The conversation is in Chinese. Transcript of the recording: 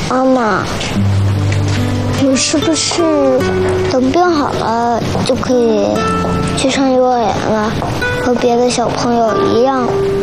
妈妈，我是不是等病好了就可以去上幼儿园了，和别的小朋友一样